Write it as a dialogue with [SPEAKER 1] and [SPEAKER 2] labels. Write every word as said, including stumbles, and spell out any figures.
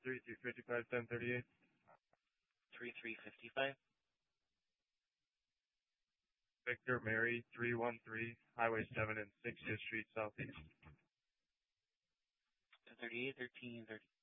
[SPEAKER 1] three three fifty-five ten thirty-eight.
[SPEAKER 2] three three fifty-five.
[SPEAKER 1] Victor Mary three one three, Highway seven and sixtieth Street Southeast.
[SPEAKER 2] ten thirty-eight, thirteen thirty.